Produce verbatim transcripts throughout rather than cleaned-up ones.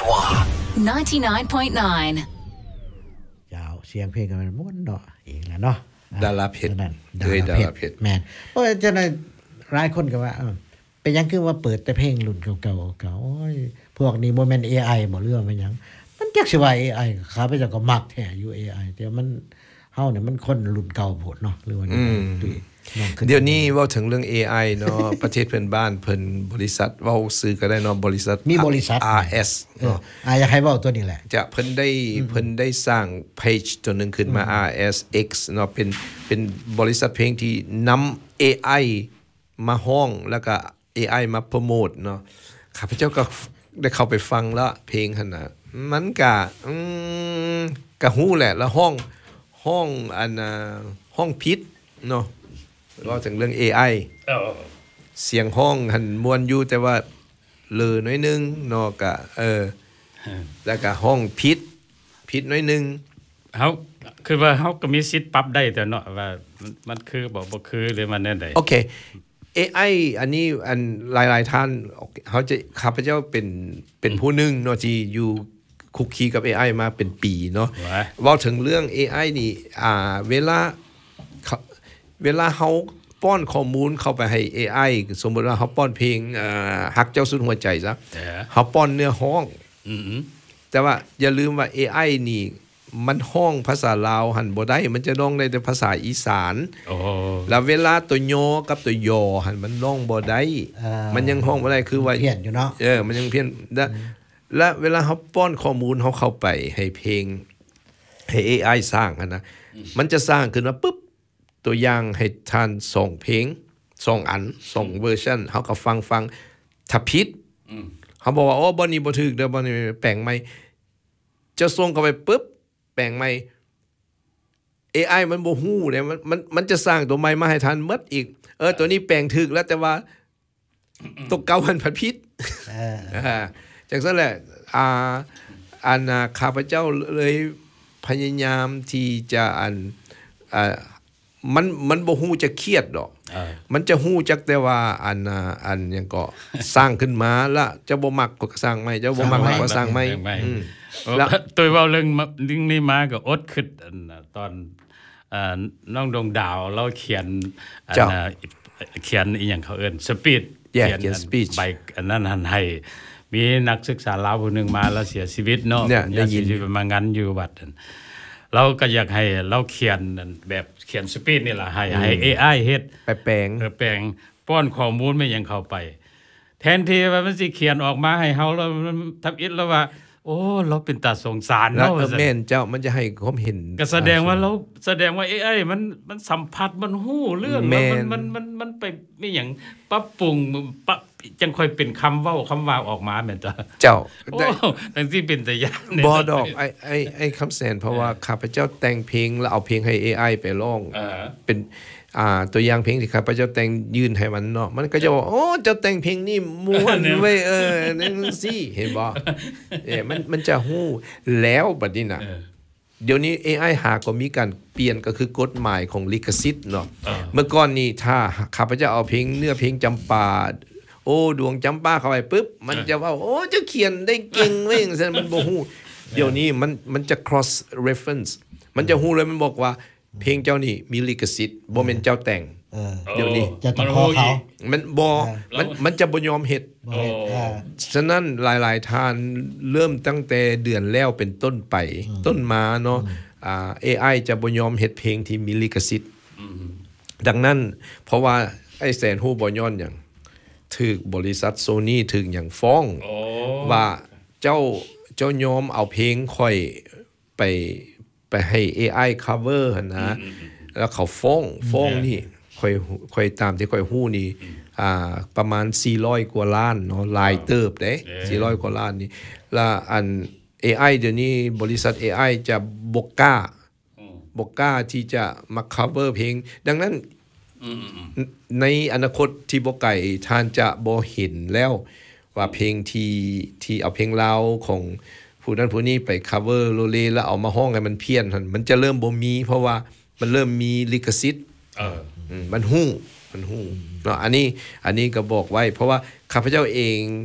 ninety-nine point nine ยาวเสียงเพลงกันมันม่วนเนาะเองแหละเนาะดาราเพชรนั่นดาราเพชรแม่นเพราะฉะนั้นหลายคนก็ว่าเป็นหยังคือว่าเปิดแต่เพลงรุ่นเก่าๆเก่าโอ้ยพวกนี้บ่แม่น เอ ไอ บ่เรื่องมันหยังมันจักสิว่า เอ ไอ ข้าพเจ้าก็มักแท้อยู่ เอ ไอ แต่มันเฮาเนี่ยมันคนรุ่นเก่าโพดเนาะหรือว่าเดี๋ยวนี้เว้าถึงเรื่อง เอ ไอ เนาะ ประเทศเพื่อนบ้านเพิ่นบริษัทเว้าซื้อก็ได้เนาะบริษัทมีบริษัทอาร์ เอสเนาะอ่าอยากให้เว้าตัวนี้แหละจะเพิ่นได้เพิ่นได้สร้างเพจตัวนึงขึ้นมา อาร์ เอส เอ็กซ์ เนาะเป็นเป็นบริษัทเพลงที่นำ เอ ไอ มาห้องแล้วก็ เอ ไอ มาโปรโมทเนาะข้าพเจ้าก็ได้เข้าไปฟังแล้วเพลงหั่นน่ะมันก็อืมก็ฮู้แหละแล้วห้องห้องอันน่ะห้องผิดเนาะว่าถึงเรื่อง เอ ไอ เสียงห้องหันมวนอยู่แต่ว่าเลอน้อยนึงเนาะก็เออแล้วก็ห้องผิดผิดน้อยนึงเฮาคือว่าเฮาก็มีสิทธิ์ปรับได้แต่เนาะว่ามันคือบ่บ่คือหรือมันแนวใดโอเค เอ ไอ อันนี้อันหลายๆท่านเขาจะข้าพเจ้าเป็นเป็นผู้นึงเนาะที่อยู่คุกคีกับ เอ ไอ มาเป็นปีเนาะเว้าถึงเรื่อง เอ ไอ นี่อ่าเวลาเวลาเฮาป้อนข้อมูลเข้าไปให้ เอ ไอ สมมุติว่าเฮาป้อนเพลงเอ่อฮักเจ้าสุดหัวใจซะเฮาป้อนเนื้อร้องอือแต่ว่าอย่าลืมว่า เอ ไอ นี่มันร้องภาษาลาวหั่นบ่ได้มันจะร้องได้แต่ภาษาอีสานโอ้แล้วเวลาตัวยอกับตัวยอหั่นมันร้องบ่ได้มันยังร้องบ่ได้คือว่าเพี้ยนอยู่เนาะเออมันยังเพี้ยนและเวลาเฮาป้อนข้อมูลเฮาเข้าไปให้เพลงให้ เอ ไอ สร้างหั่นนะมันจะสร้างขึ้นมาปึ๊บตัวอย่างให้ท่านส่งเพลงส่งอันส่งเวอร์ชันเฮาก็ฟังฟังถ้าผิดเฮาบอกว่าโอ้บ่นี่บ่ถูกเด้อบ่นี่แปลงใหม่จะส่งเข้าไปปึ๊บแปลงใหม่ เอ ไอ มันบ่ฮู้เนี่ยมันมันมันจะสร้างตัวใหม่มาให้ท่านหมดอีกเออตัวนี้แปลงถูกแล้วแต่ว่าตัวเก่ามันผิดเอออ่าจังซั่นแหละอ่าอันน่ะข้าพเจ้าเลยพยายามที่จะอันอ่ามันมันบ่ฮู้จะเครียดดอกมันจะฮู้จักแต่ว่าอันน่ะอันหยังก็สร้างขึ้นมาแล้วจะบ่มักก็สร้างใหม่จะบ่มักก็สร้างใหม่อืมแล้วตัวเว้าเรื่องเรื่องนี้มาก็อดคิดอันตอนเอ่อน้องดวงดาวเราเขียนอันน่ะเขียนอีหยังเขาเอิ้นสปีดเขียนสปีดใบอันนั้นหันให้มีนักศึกษาลาวผู้นึงมาแล้วเสียชีวิตเนาะได้ยินมางานอยู่วัดเราก็อยากให้เราเขียนแบบเขียนสปีดนี่ล่ะให้ให้ เอ ไอ เฮ็ดไปแปลงเออแปลงป้อนข้อมูลไม่ยังเข้าไปแทนที่ว่ามันสิเขียนออกมาให้เฮาแล้วทำอิดแล้วว่าโอ้เราเป็นตาสงสารเนาะแม่นเจ้ามันจะให้ความเห็นก็แสดงว่าเราแสดงว่า เอ ไอ มันมันสัมผัสมันฮู้เรื่องมันมันมันมันไปมีหยังปรับปรุงปรับจังค่อยเป็นคำเว้าคำว่าออกมาแม่นจ้ะเจ้าจังซี่เป็นตาย่านบ่ดอกไอ้ไอ้ไอ้คำแสนเพราะว่าข้าพเจ้าแต่งเพลงแล้วเอาเพลงให้ เอ ไอ ไปร้องเป็นอ่าตัวอย่างเพลงที่ข้าพเจ้าแต่งยื่นให้มันเนาะมันก็จะบอกโอ้เจ้าแต่งเพลงนี่ม่วนเว้ยเออนั่นสิเห็นบ่เอ้มันมันจะฮู้แล้วบัดนี้น่ะเดี๋ยวนี้ เอ ไอ หาก็มีการเปลี่ยนก็คือกฎหมายของลิขสิทธิ์เนาะเมื่อก่อนนี่ถ้าข้าพเจ้าเอาเพลงเนื้อเพลงจำปาโอ้ดวงจำปาเข้าไปปึ๊บมันจะว่าโอ้เจ้าเขียนได้เก่งเว้ยจังซั่นมันบ่ฮู้เดี๋ยวนี้มันมันจะ cross reference มันจะฮู้เลยมันบอกว่าเพลงเจ้านี่มีลิขสิทธิ์บ่แม่นเจ้าแต่งเดี๋ยวนี้จะต้องขอเขามันบ่มันมันจะบ่ยอมเฮ็ดฉะนั้นหลายๆท่านเริ่มตั้งแต่เดือนแล้วเป็นต้นไปต้นมาเนาะอ่า เอ ไอ จะบ่ยอมเฮ็ดเพลงที่มีลิขสิทธิ์ดังนั้นเพราะว่าไอ้แสนฮู้บ่ย้อนหยังถูกบริษัท Sony ถึงหยังฟ้องว่าเจ้าเจ้ายอมเอาเพลงค่อยไปไปให้ เอ ไอ cover หั่นนะแล้วเขาฟ้องฟ้องนี่ค่อยค่อยตามที่ค่อยฮู้นี่อ่าประมาณสี่ร้อยกว่าล้านเนาะหลายเติบเด้สี่ร้อยกว่าล้านนี่แล้วอัน เอ ไอ เดี๋ยวนี้บริษัท เอ ไอ จะบ่กล้าบ่กล้าที่จะมา cover เพลงดังนั้นในอนาคตที่บ่ไกลท่านจะบ่เห็นแล้วว่าเพลงที่ที่เอาเพลงลาวของผู้นั้นผู้นี้ไป cover โลเลแล้วเอามาฮ้องให้มันเพี้ยนหั่นมันจะเริ่มบ่มีเพราะว่ามันเริ่มมีลิขสิทธิ์เออมันฮู้มันฮู้เนาะอันนี้อันนี้ก็บอกไว้เพราะว่าข้าพเจ้าเอง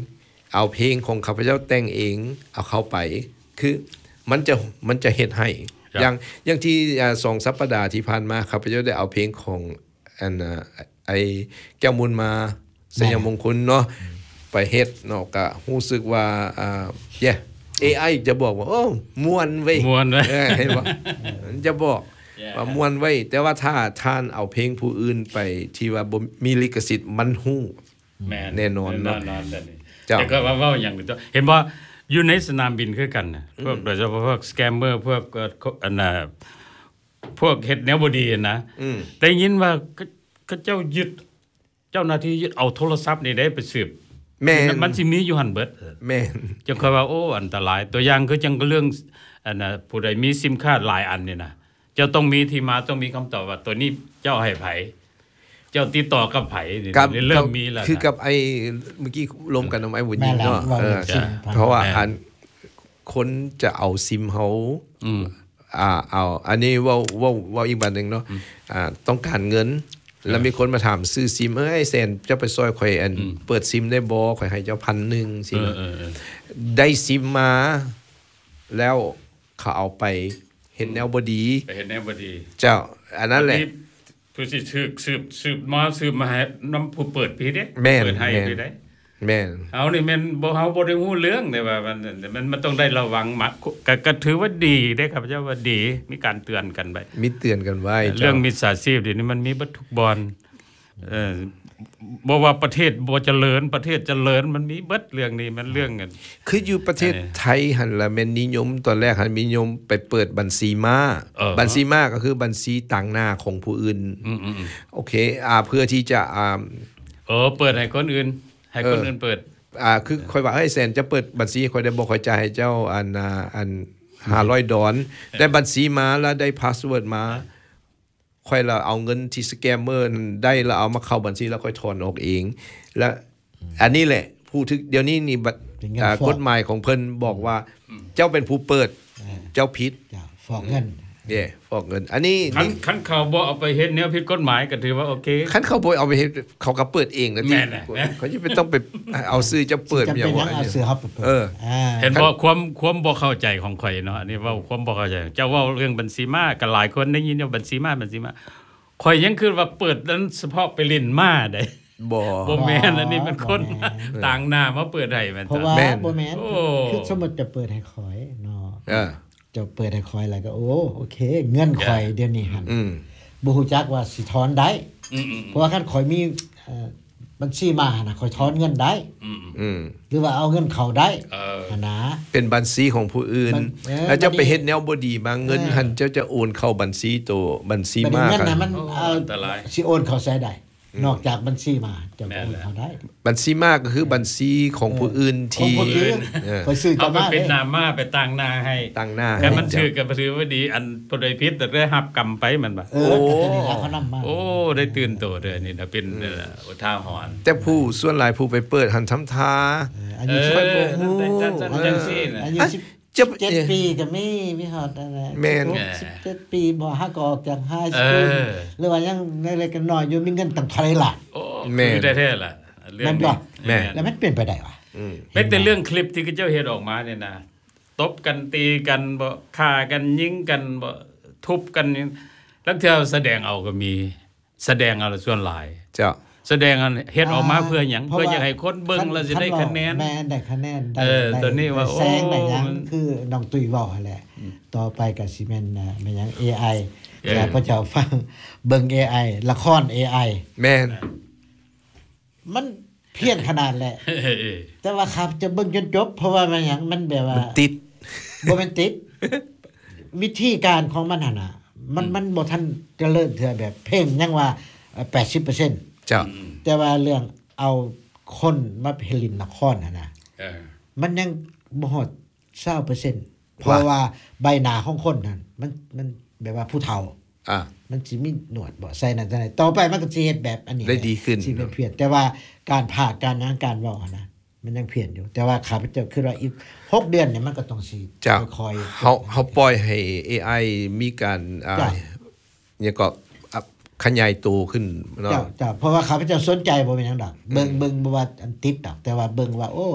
เอาเพลงของข้าพเจ้าแต่งเองเอาเข้าไปคือมันจะมันจะเฮ็ดให้อย่างอย่างที่สองสัปดาห์ที่ผ่านมาข้าพเจ้าได้เอาเพลงของอันไอ้แก้วมูลมาสยามมงคลเนาะไปเฮ็ดเนาะก็รู้สึกว่าอ่าเย้ เอ ไอ จะบอกว่าโอ้ม่วนเว้ยม่วนเว้ยเห็นบ่จะบอกว่าม่วนเว้ยแต่ว่าถ้าท่านเอาเพลงผู้อื่นไปที่ว่าบ่มีลิขสิทธิ์มันฮู้แน่นอนเนาะแต่ก็ว่าเว้าอย่างตัวเห็นบ่อยู่ในสนามบินคือกันน่ะพวกโดยเฉพาะพวกสแกมเมอร์พวกอันน่ะพวกเฮ็ดแนวบ่ดีนะได้ยินว่าก็เจ้ายึดเจ้าหน้าที่ยึดเอาโทรศัพท์นี่ได้ไปสืบแม่นมันสิมีอยู่หั่นเบิดแม่นจังค่อยว่าโอ้อันตรายตัวอย่างคือจังเรื่องอันน่ะผู้ใดมีซิมการ์ดหลายอันนี่นะเจ้าต้องมีที่มาต้องมีคำตอบว่าตัวนี้เจ้าให้ไผเจ้าติดต่อกับไผนี่เริ่มมีแล้วคือกับไอ้เมื่อกี้ลมกันเอาไอ้บุญยิงเนาะเออเพราะว่าอันคนจะเอาซิมเฮาอืมอ่าเอาอันนี้เว้าเว้าเว้าอีกบัดนึงเนาะอ่าต้องการเงินแล้วมีคนมาถามซื้อซิมเอ้ยแสนจะไปซอยข่อยอันเปิดซิมได้บ่ข่อยให้เจ้าพันหนึ่งซิมได้ซิมมาแล้วเขาเอาไปเห็นแนวบ่ดีไปเห็นแนวบ่ดีเจ้าอันนั้นแหละผู้สิสืบสืบสืบมาสืบมาให้นำผู้เปิดพี่เด้เปิดให้พี่ได้แม่นเฮานี่แม่นบ่เฮาบ่ได้ฮู้เรื่องแต่ว่ามันมันมันต้องได้ระวังมาก็ก็ถือว่าดีเด้ครับเจ้าว่าดีมีการเตือนกันไว้มีเตือนกันไว้เรื่องมิจฉาชีพนี่มันมีเบิดทุกบอนเอ่อบ่ว่าประเทศบ่เจริญประเทศเจริญมันมีเบิดเรื่องนี้มันเรื่องกันคืออยู่ประเทศไทยหั่นล่ะแม่นนิยมตอนแรกหั่นนิยมไปเปิดบัญชีม้าบัญชีม้าก็คือบัญชีต่างหน้าของผู้อื่นโอเคอ่าเพื่อที่จะอ่าเออเปิดให้คนอื่นให้คนอื่นเปิดอ่าคือค่อยว่าเฮ้ยแสนจะเปิดบัญชีค่อยได้บ่ค่อยจ่ายให้เจ้าอันอันห้าร้อยดอลได้บัญชีมาแล้วได้พาสเวิร์ดมาค่อยละเอาเงินที่สแกมเมอร์ได้แล้วเอามาเข้าบัญชีแล้วค่อยถอนออกเองแล้วอันนี้แหละผู้ทึกเดี๋ยวนี้นี่กฎหมายของเพิ่นบอกว่าเจ้าเป็นผู้เปิดเจ้าผิดฟอกเงินเย่ฟอกเงินอันนี้คันเขาบ่เอาไปเฮ็ดแนวผิดกฎหมายก็ถือว่าโอเคคันเขาบ่เอาไปเฮ็ดเขาก็เปิดเองนะที่เขาจะไม่ต้องไปเอาซื้อจะเปิดอย่างว่าเอาซื้อเฮาไปเปิดเออเห็นบ่ความความบ่เข้าใจของข่อยเนาะอันนี้เว้าความบ่เข้าใจเจ้าเว้าเรื่องบัญชีม้าก็หลายคนได้ยินว่าบัญชีม้าบัญชีม้าข่อยยังคือว่าเปิดนั้นเฉพาะไปเล่นม้าได้บ่บ่แม่นอันนี้มันคนต่างหน้ามาเปิดให้มันเพราะว่าบ่แม่นคือสมมุติจะเปิดให้ข่อยเนาะเออจะเปิดให้คอยอะไรก็โอ้โอเคเงินคอยเดี๋ยวนี้หั่นบ่ฮู้จักว่าสิถอนได้เพราะว่าคันคอยมีเอ่อบัญชีมาหั่นน่ะคอยถอนเงินได้อืมหรือว่าเอาเงินเข้าได้หั่นนะเป็นบัญชีของผู้อื่นแล้วจะไปเฮ็ดแนวบ่ดีมาเงินหั่นเจ้าจะโอนเข้าบัญชีโตบัญชีมาเงินน่ะมันเอาสิโอนเข้าใส่ได้นอกจากบัญชีมาจะโอนเข้าได้บัญชีมาก็คือบัญชีของผู้อื่นที่เออค่อยซื้อเอาไปเป็นนามมาไปตั้งหน้าให้ตั้งหน้าให้มันถือก็ถือว่าดีอันผู้ใดผิดแต่ได้รับกรรมไปมันบ่โอ้เขานำมาโอ้ได้ตื่นโตเด้อนี่นะเป็นอุทาหรณ์แต่ผู้ส่วนหลายผู้ไปเปิดหันทำท่าอายุสิบเจ็ดจังซี่น่ะอายุสิบเจ็ดปีก็มีมีฮอดอะไรแม่นสิบเจ็ดปีบ่ฮักออกจากไฮสคูลหรือว่ายังเล็กๆน้อยอยู่มีเงินตั้งเท่าไหร่ล่ะโอ้แม่นแท้ๆล่ะเรื่องนี้แม่แล้วมันเป็นไปได้วะอืมเป็นแต่เรื่องคลิปที่เจ้าเฮ็ดออกมาเนี่ยนะตบกันตีกันบ่ฆ่ากันยิงกันบ่ทุบกันแล้วเที่ยวแสดงเอาก็มีแสดงเอาส่วนหลายเจ้าแสดงอันเฮ็ดออกมาเพื่อหยังเพื่ออยากให้คนเบิ่งแล้วสิได้คะแนนแม่ได้คะแนนได้เออตัวนี้ว่าโอ้แสงได้หยังคือน้องตุ้ยเว้าหั่นแหละต่อไปก็สิแม่นแม่นหยัง เอ ไอ แล้วพระเจ้าฟังเบิ่ง เอ ไอ ละคร เอ ไอแม่นมันเพี้ยนขนาดแหละแต่ว่าครับจะเบิ่งจนจบเพราะว่ามันหยังมันแบบว่าติดบ่แม่นติดวิธีการของมันหั่นน่ะมันมันบ่ทันเจริญเทื่อแบบเพลงยังว่า แปดสิบเปอร์เซ็นต์จ้ะแต่ว่าเรื่องเอาคนมาผลิตละครน่ะนะเออมันยังบ่ฮอด ยี่สิบเปอร์เซ็นต์ เพราะว่าใบหน้าของคนนั่นมันมันแบบว่าผู้เฒ่าอ่ามันสิมีหนวดบ่ใส่นั่นจังได๋ต่อไปมันก็สิเฮ็ดแบบอันนี้ได้ดีขึ้นสิเป็นเพี้ยนแต่ว่าการพากการงานการเว้านะมันยังเพี้ยนอยู่แต่ว่าข้าพเจ้าคือว่าอีกหกเดือนเนี่ยมันก็ต้องสิค่อยๆเฮาเฮาปล่อยให้ เอ ไอ มีการอ่าเนี่ยก็ขยายตัวขึ้นเนาะจ้ะๆเพราะว่าข้าพเจ้าสนใจบ่เป็นหยังดอกเบิ่งเบิ่งบ่ว่าอันติดดอกแต่ว่าเบิ่งว่าโอ้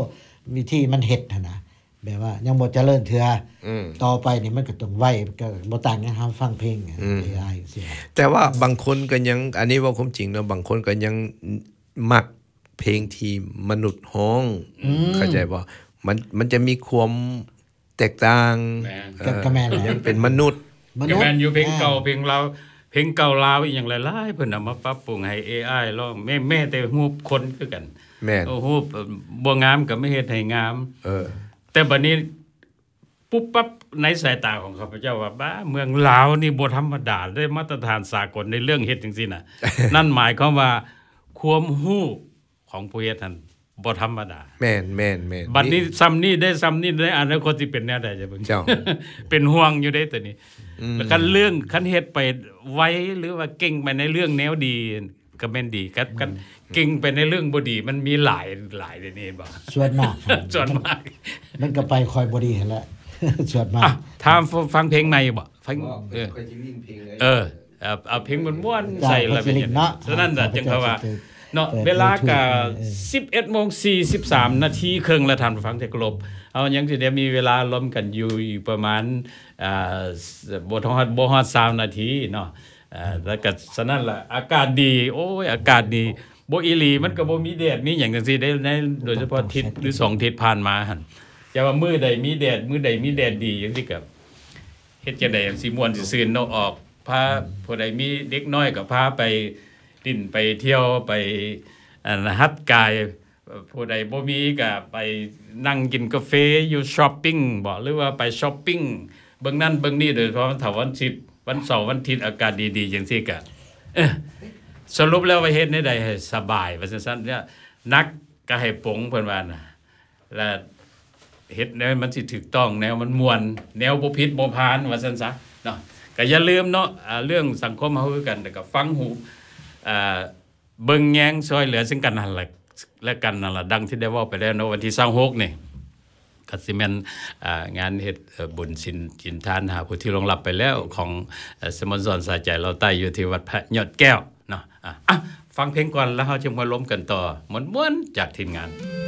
วิธีมันเฮ็ดหั่นน่ะแบบว่ายังบ่เจริญเทื่ออือต่อไปนี่มันก็ต้องไว้ก็บ่ต่างกันหาฟังเพลง เอ ไอ สิแต่ว่าบางคนก็ยังอันนี้ว่าความจริงเนาะบางคนก็ยังมักเพลงที่มนุษย์ร้องเข้าใจบ่มันมันจะมีความแตกต่างก็แม่นยังเป็นมนุษย์ก็แม่นอยู่เพลงเก่าเพลงลาวเพลงเก่าลาวอีหยังหลายๆเพิ่นเอามาปรับปรุงให้ เอ ไอ ร้องแม่แม่แต่รูปคนคือกันแม่นรูปบ่งามก็ไม่เฮ็ดให้งามเออแต่บัดนี้ปุ๊บปั๊บในสายตาของข้าพเจ้าว่าบ้าเมืองลาวนี่บ่ธรรมดาได้มาตรฐานสากลในเรื่องเฮ็ดจังซี่น่ะ นั่นหมายความว่าความรู้ของผู้เฮ็ดนั่นบ่ธรรมดาแม่นๆๆบัดนี้ซ้ำนี้ได้ซ้ำนี้ได้อนาคตสิเป็นแนวใดจะเบิ่งเจ้าเป็นห่วงอยู่เด้ตัวนี้แล้วคันเรื่องคันเฮ็ดไปไว้หรือว่าเก่งไปในเรื่องแนวดีก็แม่นดีกันกันเก่งไปในเรื่องบ่ดีมันมีหลายหลายนี่เห็นบ่ส่วนมากส่วนมากมันก็ไปคอยบ่ดีหั่นแหละส่วนมากอ่ะถามฟังเพลงใหม่บ่ฟังเออเออเอาเพลงม่วนๆใส่แล้วเป็นหยังฉะนั้นน่ะจังว่าเนาะเวลาก็ สิบเอ็ดโมงสี่สิบสาม นาทีครึ่งแล้วท่านผู้ฟังที่เคารพเอายังสิได้มีเวลาล้มกันอยู่อีกประมาณอ่าบ่ฮอดบ่ฮอดสามนาทีเนาะอ่าแล้วก็ฉะนั้นล่ะอากาศดีโอ้ยอากาศดีบ่อีหลีมันก็บ่มีแดดมีหยังจังซี่ได้ในโดยเฉพาะทิศหรือสองทิศผ่านมาหั่นแต่ว่ามื้อใดมีแดดมื้อใดมีแดดดีจังซี่ก็เฮ็ดจังได๋สิม่วนสิซื่นเนาะออกพาผู้ใดมีเด็กน้อยก็พาไปดิ้นไปเที่ยวไปอันหัดกายผู้ใดบ่มีก็ไปนั่งกินกาแฟอยู่ช้อปปิ้งบ่หรือว่าไปช้อปปิ้งเบิ่งนั่นเบิ่งนี่โดยเฉพาะถ้าวันอาทิตย์วันเสาร์วันอาทิตย์อากาศดีๆจังซี่ก็เออสรุปแล้วว่าเฮ็ดได้ได้สบายว่าซั่นๆเนี่ยนักก็ให้ปงเพิ่นว่าน่ะแล้วเฮ็ดแนวมันสิถูกต้องแนวมันม่วนแนวบ่ผิดบ่พานว่าซั่นซะเนาะก็อย่าลืมเนาะเรื่องสังคมเฮาคือกันแต่ก็ฟังหูอ่าเบิ่งแยงช่วยเหลือซึ่งกันนั่นแหละและกันนั่นล่ะดังที่ได้เว้าไปแล้วเนาะวันที่ยี่สิบหกนี่ก็สิแม่นอ่างานเฮ็ดบุญศีลจินทานหาผู้ที่ลงรับไปแล้วของสโมสรสายใจเราใต้อยู่ที่วัดพระยอดแก้วเนาะอ่ะฟังเพลงก่อนแล้วเฮาจะมาล้มกันต่อม่วนๆจากทีมงาน